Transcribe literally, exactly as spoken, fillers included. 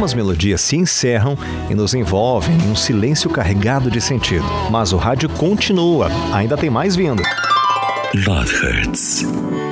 Algumas melodias se encerram e nos envolvem em um silêncio carregado de sentido. Mas o rádio continua, ainda tem mais vindo. Love Hurts.